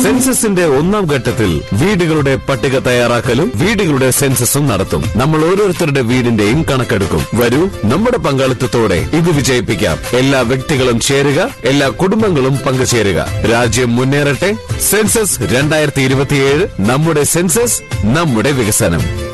സെൻസസിന്റെ ഒന്നാം ഘട്ടത്തിൽ വീടുകളുടെ പട്ടിക തയ്യാറാക്കലും വീടുകളുടെ സെൻസസും നടത്തും. നമ്മൾ ഓരോരുത്തരുടെ വീടിന്റെയും കണക്കെടുക്കും. വരൂ, നമ്മുടെ പങ്കാളിത്തത്തോടെ ഇത് വിജയിപ്പിക്കാം. എല്ലാ വ്യക്തികളും ചേരുക, എല്ലാ കുടുംബങ്ങളും പങ്കുചേരുക. രാജ്യം മുന്നേറട്ടെ. സെൻസസ് 2027, നമ്മുടെ സെൻസസ്, നമ്മുടെ വികസനം.